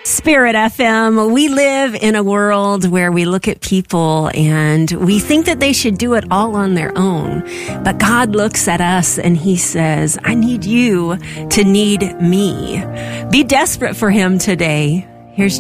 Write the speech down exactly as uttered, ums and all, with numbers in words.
Spirit F M. We live in a world where we look at people and we think that they should do it all on their own. But God looks at us and he says, I need you to need me. Be desperate for him today. Here's